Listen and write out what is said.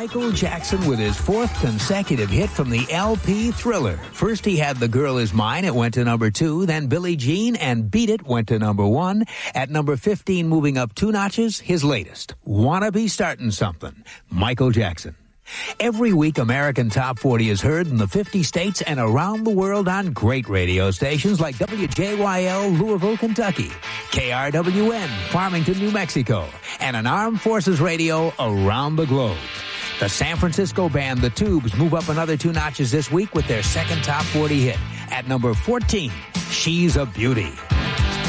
Michael Jackson with his fourth consecutive hit from the LP Thriller. First he had The Girl Is Mine. It went to number 2. Then Billie Jean and Beat It went to number 1. At number 15, moving up 2 notches, his latest, Wanna Be Startin' Something, Michael Jackson. Every week, American Top 40 is heard in the 50 states and around the world on great radio stations like WJYL, Louisville, Kentucky, KRWN, Farmington, New Mexico, and on Armed Forces Radio around the globe. The San Francisco band The Tubes move up another 2 notches this week with their second Top 40 hit. At number 14, She's a Beauty.